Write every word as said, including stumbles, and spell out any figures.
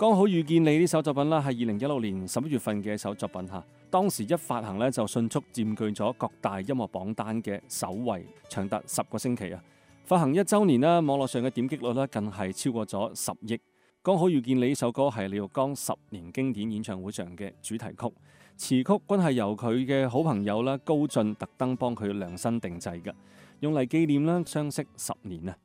剛好遇見你呢首作品啦，係二零一六年十一月份嘅一首作品嚇。當時一發行咧就迅速佔據咗各大音樂榜單嘅首位，長達十個星期啊！發行一週年啦，網絡上嘅點擊率咧更係超過咗十億。剛好遇見你呢首歌係李玉剛十年經典演唱會上嘅主題曲，詞曲均係由佢嘅好朋友啦高進特登幫佢量身定製嘅，用嚟紀念啦相識十年啊！